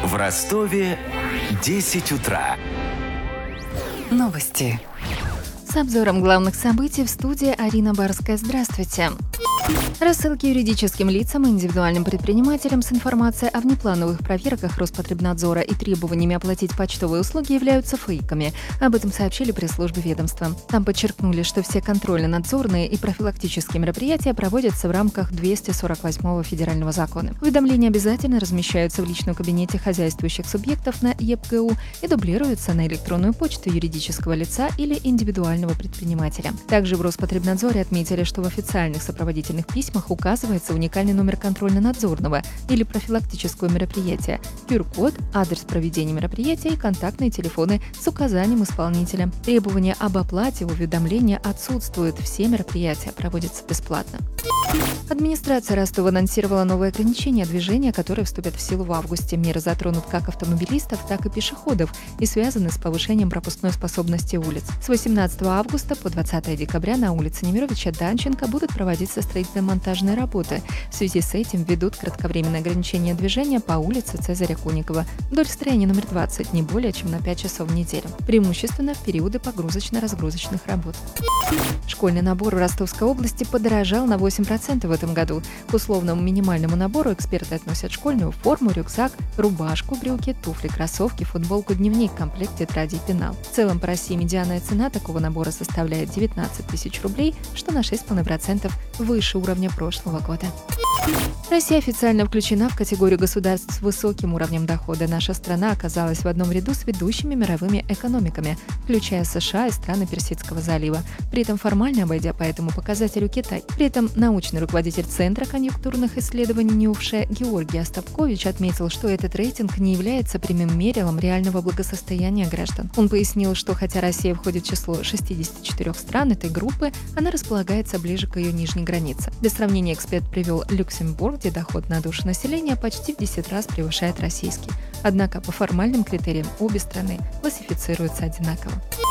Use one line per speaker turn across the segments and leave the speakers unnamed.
В Ростове 10 утра.
Новости. С обзором главных событий в студии Арина Барская. Здравствуйте. Рассылки юридическим лицам и индивидуальным предпринимателям с информацией о внеплановых проверках Роспотребнадзора и требованиями оплатить почтовые услуги являются фейками. Об этом сообщили пресс-службе ведомства. Там подчеркнули, что все контрольно-надзорные и профилактические мероприятия проводятся в рамках 248-го федерального закона. Уведомления обязательно размещаются в личном кабинете хозяйствующих субъектов на ЕПГУ и дублируются на электронную почту юридического лица или индивидуального предпринимателя. Также в Роспотребнадзоре отметили, что в официальных сопроводительных письмах указывается уникальный номер контрольно-надзорного или профилактического мероприятия, QR-код, адрес проведения мероприятия и контактные телефоны с указанием исполнителя. Требования об оплате уведомления отсутствуют, все мероприятия проводятся бесплатно. Администрация Ростова анонсировала новые ограничения движения, которые вступят в силу в августе. Меры затронут как автомобилистов, так и пешеходов и связаны с повышением пропускной способности улиц. С 18 августа по 20 декабря на улице Немировича-Данченко будут проводиться строительно-монтажные работы. В связи с этим введут кратковременное ограничение движения по улице Цезаря Куникова вдоль строения номер 20 не более чем на 5 часов в неделю, преимущественно в периоды погрузочно-разгрузочных работ. Школьный набор в Ростовской области подорожал на 8% в этом году. К условному минимальному набору эксперты относят школьную форму, рюкзак, рубашку, брюки, туфли, кроссовки, футболку, дневник, комплект тетради и пенал. В целом по России медианная цена такого набора составляет 19 тысяч рублей, что на 6,5% выше уровня прошлого года. Россия официально включена в категорию государств с высоким уровнем дохода. Наша страна оказалась в одном ряду с ведущими мировыми экономиками, включая США и страны Персидского залива, при этом формально обойдя по этому показателю Китай. При этом научный руководитель Центра конъюнктурных исследований НИУФШЕ Георгий Остапкович отметил, что этот рейтинг не является прямым мерилом реального благосостояния граждан. Он пояснил, что хотя Россия входит в число 64 стран этой группы, она располагается ближе к ее нижней границе. Для сравнения эксперт привел Люксембург, где доход на душу населения почти в 10 раз превышает российский. Однако по формальным критериям обе страны классифицируются одинаково.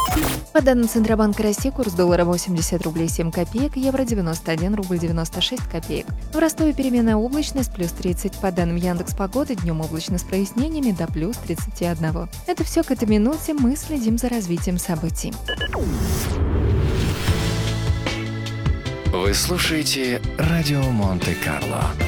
По данным Центробанка России, курс доллара 80 рублей 7 копеек, евро 91 рубль 96 копеек. В Ростове переменная облачность плюс 30. По данным Яндекс.Погоды, днем облачно с прояснениями до плюс 31. Это все к этой минуте. Мы следим за развитием событий.
Вы слушаете радио Монте-Карло.